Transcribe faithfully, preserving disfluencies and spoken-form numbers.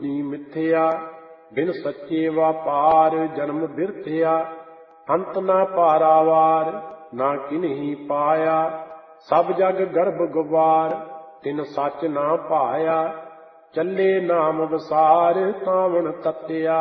ਬੁੱਧੀ ਮਿਥਿਆ। ਬਿਨ ਸੱਚੇ ਵਾਪਾਰ ਜਨਮ ਬਿਰਥਿਆ। ਅੰਤ ਨਾ ਪਾਰਾਵਾਰ ਨਾ ਕਿਨਹੀ ਪਾਇਆ। ਸਭ ਜਗ ਗਰਭ ਗੁਬਾਰ ਤਿਨ ਸੱਚ ਨਾ ਭਾਇਆ। ਚੱਲੇ ਨਾਮ ਵਸਾਰ ਤਾਵਣ ਤੱਤਿਆ।